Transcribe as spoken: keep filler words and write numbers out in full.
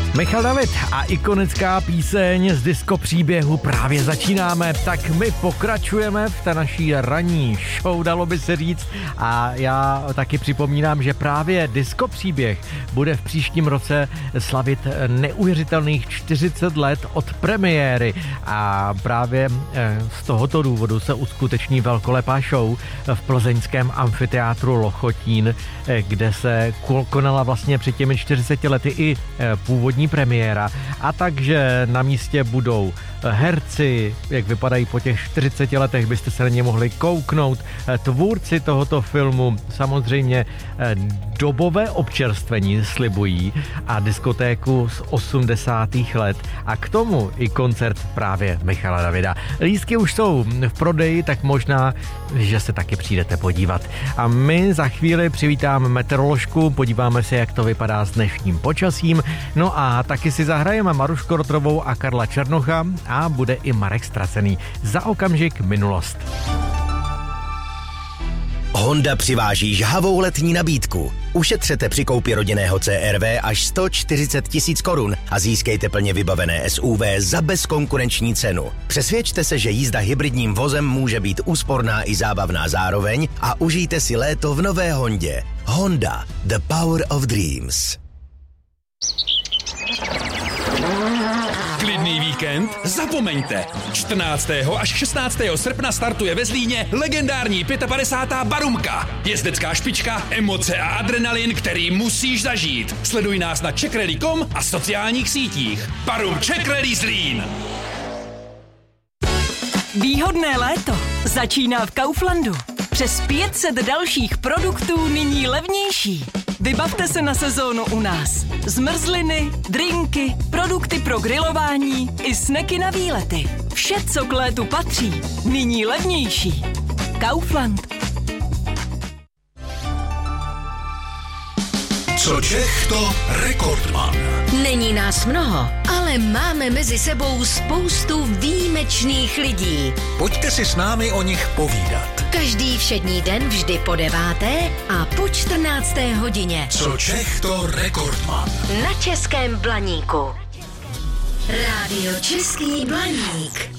Michal David a ikonická píseň z disco příběhu právě začínáme, tak my pokračujeme v té naší ranní show, dalo by se říct, a já taky připomínám, že právě disco příběh bude v příštím roce slavit neuvěřitelných čtyřicet let od premiéry a právě z tohoto důvodu se uskuteční velkolepá show v plzeňském amfiteátru Lochotín, kde se konala vlastně před těmi čtyřiceti lety i původní premiéra, a takže na místě budou herci, jak vypadají po těch čtyřiceti letech, byste se na ně mohli kouknout, tvůrci tohoto filmu, samozřejmě dobové občerstvení slibují a diskotéku z osmdesátých let a k tomu i koncert právě Michala Davida. Lístky už jsou v prodeji, tak možná, že se taky přijdete podívat. A my za chvíli přivítáme meteoroložku, podíváme se, jak to vypadá s dnešním počasím, no a taky si zahrajeme Marušku Rotrovou a Karla Černocha a bude i Marek Stracený. Za okamžik minulost. Honda přiváží žhavou letní nabídku. Ušetřete při koupi rodinného C R V až sto čtyřicet tisíc korun a získejte plně vybavené S U V za bezkonkurenční cenu. Přesvědčte se, že jízda hybridním vozem může být úsporná i zábavná zároveň a užijte si léto v nové Hondě. Honda, the power of dreams. Klidný víkend? Zapomeňte! čtrnáctého až šestnáctého srpna startuje ve Zlíně legendární padesátá pátá Barumka. Jezdecká špička, emoce a adrenalin, který musíš zažít. Sleduj nás na czech rally tečka com a sociálních sítích. Barum Czech Rally Zlín. Výhodné léto začíná v Kauflandu. Přes pět set dalších produktů nyní levnější. Vybavte se na sezónu u nás. Zmrzliny, drinky, produkty pro grilování i sneky na výlety. Vše, co k létu patří, nyní levnější. Kaufland. Co Čech, to rekordman. Není nás mnoho, ale máme mezi sebou spoustu výjimečných lidí. Pojďte si s námi o nich povídat. Každý všední den vždy po deváté a po čtrnácté hodině. Co Čech, to rekordman. Na Českém Blaníku. Rádio Český Blaník.